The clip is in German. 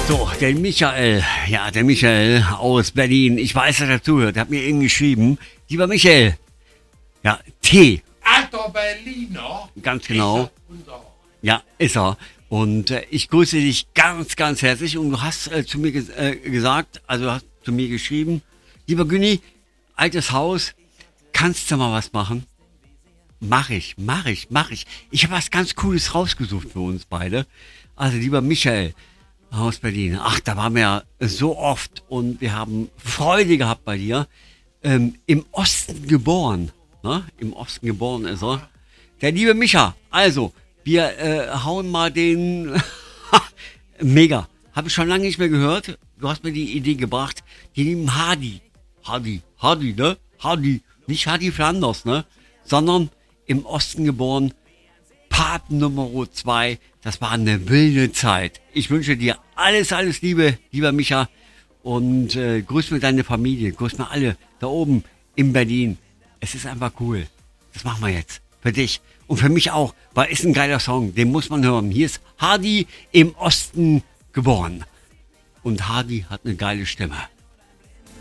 So, der Michael, der Michael aus Berlin, ich weiß, dass er zuhört, der hat mir eben geschrieben, lieber Michael, T. Alter Berliner. Ganz genau. Ist unser. Ja, ist er. Und ich grüße dich ganz, ganz herzlich. Und du hast zu mir gesagt, also hast zu mir geschrieben, lieber Günni, altes Haus, kannst du mal was machen? Mach ich. Ich habe was ganz Cooles rausgesucht für uns beide. Also lieber Michael aus Berlin. Ach, da waren wir ja so oft und wir haben Freude gehabt bei dir. Im Osten geboren. Ne? Im Osten geboren ist er. Der liebe Micha. Also, wir hauen mal den... Mega. Habe ich schon lange nicht mehr gehört. Du hast mir die Idee gebracht. Die lieben Hardy, ne? Hardy. Nicht Hardy Flanders, ne? Sondern im Osten geboren. Part Nummer 2. Das war eine wilde Zeit. Ich wünsche dir alles Liebe, lieber Micha. Und grüß mir deine Familie. Grüß mir alle da oben in Berlin. Es ist einfach cool. Das machen wir jetzt. Für dich. Und für mich auch. Weil ist ein geiler Song. Den muss man hören. Hier ist Hardy im Osten geboren. Und Hardy hat eine geile Stimme.